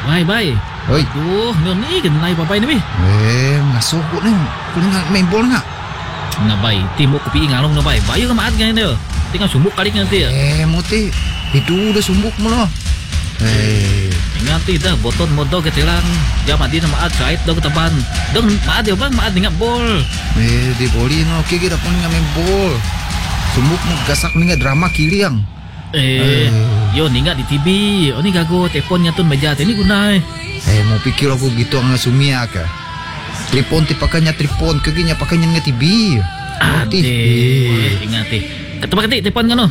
Bay. Oi. Aduh, ni kenai papai ni. Ngasuh ko ni. Kau nak main bola nak? Nga bay, timuk kopi ngalong na bay. Bayo ka maat ganyan dia. Tinggal sumbuk kali nanti. Muti. Itu udah sumbuk mo lo. Nanti dah boton modo ketilang. Jamat di nama maat kait daw ketaban. Dong maat dia bang, maat ngap bol. Di boli no, kaya kita pun main bol. Sumbuk mo gasak ni nga drama kiliang. Yo ni nga di TV. O ni gago teleponnya tuh meja ini gunai. Mau pikir aku gitu ang sumia ka. Tripon ti pakanya tripon kaginya pakanya nga TV. Ingati. Ketebak ketik telepon kan no.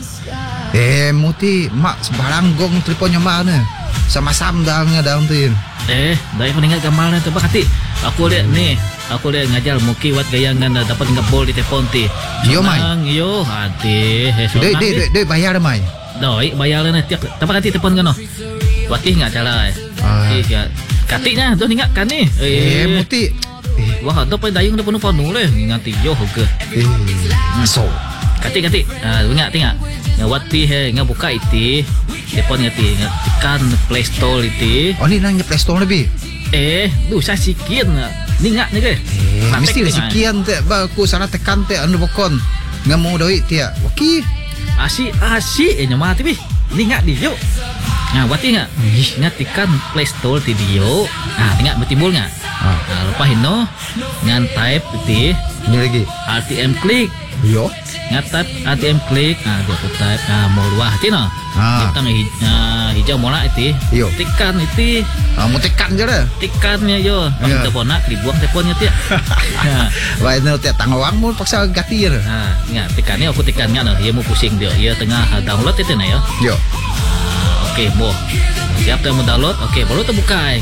Muti mak sebaranggong teleponnya mana? Sama-sama dah daun tu. Dari peningat gambarnya tebak ketik. Aku lihat nih. Aku lihat ngajar muki wat gayangan dapat ngabol di telepon ti. Yo mai. Yo hati. Dek bayar mai. Doi bayar lah tiap tebak ketik telepon kan no. Wati enggak cara katiknya tu ingat kan ni. Muti. Wah, tu pai dayung dah penuh-penuh leh. Ngati yo ke. So. Katik. Ingat tengok. Ngawati ngabuka iti. Telepon ngati tekan Play Store iti. Oh ni nanya Play Store lebih. Saya sikian ni ngak ni ke. Mesti sikian te ba aku sana tekan te anu bokon. Ngamu doi tia. Waki. Asi nyama ti bi. Ni ngak di yo. Wati ngak. Ngat tekan Play Store ti dio. Tengok bertimbul ngak. Lepas ino ngan type iti. Ini lagi. RTM klik. Yo. Ngatap ATM klik, dia type mau luah cina. Kita hijau mola itu. Tekan itu. Mau tekan je dah. Tekannya yo. Kita bonak dibuang teleponnya tiap. Wah ini tiap tangawang mau paksa ganti je. Ingat tekannya aku tekannya nah, dia mau pusing dia. Dia tengah download itu nah yo. Okey, mau. Siap tu mau download. Okey, baru terbuka.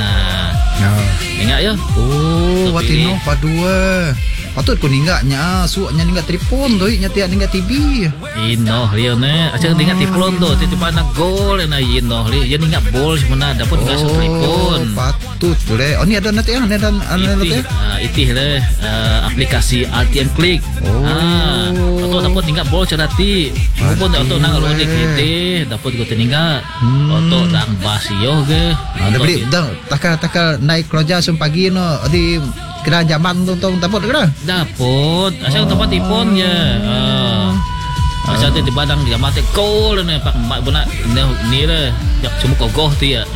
Ingat yo. Wati no padua. Patut ko ninggaknya, suaknya ninggak telepon tu, nyati ninggak TV. Ino, dia ne, asyik ninggak telepon tu, tiba-tiba nak gol, na ino, dia ninggak bol sebenarnya dapat ninggak telepon. Patut boleh. Oh ni ada nanti ada nanti. Itih le, aplikasi RTM Klik. Atau dapat ninggak bol cerati. Pun atau nang lodik itu, dapat gue ninggak. Atau nang basio ke. Ada beli, dah takal naik kerja pagi no di kira zaman tu dapat kira. Dapat, asal tempat tipon je. Asal di badang dia mati gol ni pak mak benak ni le. Jak semua kogoh tu ya.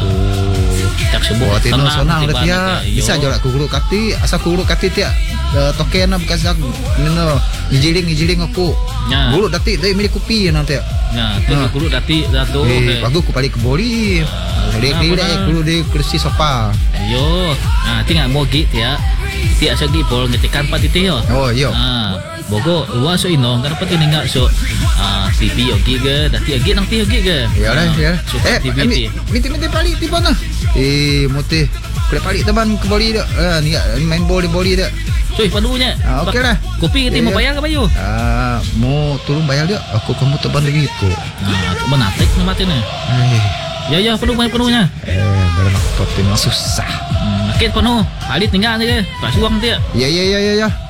Jak semua. Tino sonang le dia. Bisa jorak guru kati, asal guru kati dia token na bekas aku no ngijiling aku. Guru dati dari milik kopi nanti. Tu guru dati datu. Bagus ku balik ke boli. Lek guru di kursi sofa. Yo. Tinggal mogi dia. Ti asa di bol ngetikan pat itu yo. Oh yo. Bogo luas so ino kan pati ninga so TV yogi ge dati yogi nang ti yogi ge. Ya lah ya. Miti palik ti pana. Muti. Kena palik teman ke boli dak. Ni main boli dak. Cuy padunya. Okey lah. Kopi kita mau bayar ke bayu? Mau turun bayar dia. Aku kamu teban lagi ko. Menatik ni mati ni. Ya penuhnya. Dalam kopi susah. Makin penuh. Halit tinggal ni ke. Pas uang dia. Ya.